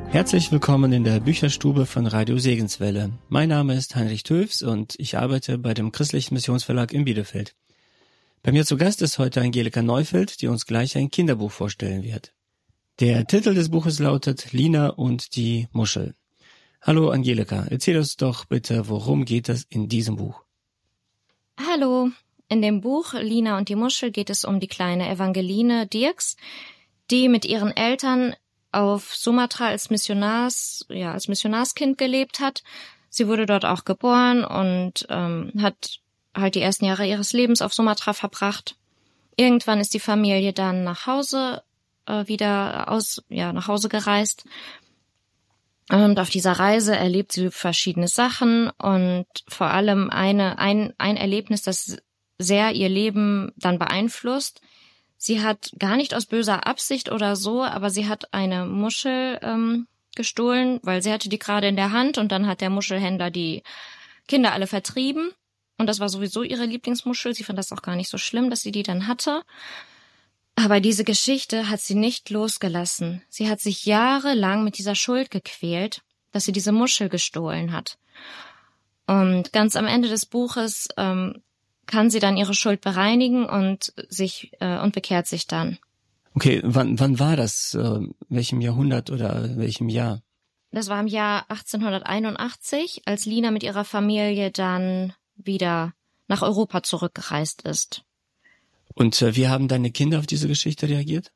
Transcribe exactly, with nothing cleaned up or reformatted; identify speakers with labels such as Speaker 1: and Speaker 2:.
Speaker 1: Herzlich willkommen in der Bücherstube von Radio Segenswelle. Mein Name ist Heinrich Töfs und ich arbeite bei dem Christlichen Missionsverlag in Bielefeld. Bei mir zu Gast ist heute Angelika Neufeld, die uns gleich ein Kinderbuch vorstellen wird. Der Titel des Buches lautet Lina und die Muschel. Hallo Angelika, erzähl uns doch bitte, worum geht es in diesem Buch?
Speaker 2: Hallo, in dem Buch Lina und die Muschel geht es um die kleine Evangeline Dirks, die mit ihren Eltern auf Sumatra als Missionars, ja, als Missionarskind gelebt hat. Sie wurde dort auch geboren und ähm, hat halt die ersten Jahre ihres Lebens auf Sumatra verbracht. Irgendwann ist die Familie dann nach Hause äh, wieder aus, ja, nach Hause gereist. Und auf dieser Reise erlebt sie verschiedene Sachen und vor allem eine, ein, ein Erlebnis, das sehr ihr Leben dann beeinflusst. Sie hat gar nicht aus böser Absicht oder so, aber sie hat eine Muschel ähm, gestohlen, weil sie hatte die gerade in der Hand und dann hat der Muschelhändler die Kinder alle vertrieben. Und das war sowieso ihre Lieblingsmuschel. Sie fand das auch gar nicht so schlimm, dass sie die dann hatte. Aber diese Geschichte hat sie nicht losgelassen. Sie hat sich jahrelang mit dieser Schuld gequält, dass sie diese Muschel gestohlen hat. Und ganz am Ende des Buches ähm, kann sie dann ihre Schuld bereinigen und sich äh, und bekehrt sich dann.
Speaker 1: Okay, wann wann war das? Äh, welchem Jahrhundert oder welchem Jahr?
Speaker 2: Das war im Jahr achtzehnhunderteinundachtzig, als Lina mit ihrer Familie dann wieder nach Europa zurückgereist ist.
Speaker 1: Und äh, wie haben deine Kinder auf diese Geschichte reagiert?